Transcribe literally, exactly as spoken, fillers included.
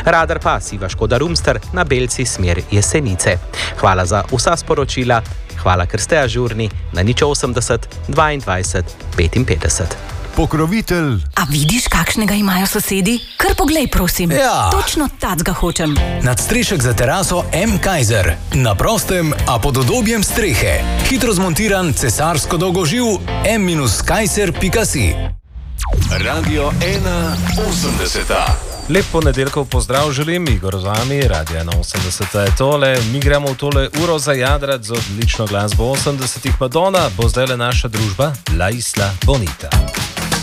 Radar pa Siva Škoda Rumster na Belci smer Jesenice. Hvala za vsa sporočila, hvala, ker ste ažurni na nič osemdeset dvaindvajset petinpetdeset. Pokrovitelj. A vidiš, kakšnega imajo sosedi? Kar poglej, prosim. Ja. Točno tacga hočem. Nadstrešek za teraso M. Kaiser. Na prostem, a pod udobjem strehe. Hitro zmontiran cesarsko dolgoživ M Kaiser pika si. Radio ena osemdeseta. Lep ponedeljkov pozdrav želim, Igor z vami, Radio ena osemdeset je tole. Mi gremo v tole uro zajadrat z odlično glasbo osemdesetih. Madonna bo zdaj le naša družba La Isla Bonita.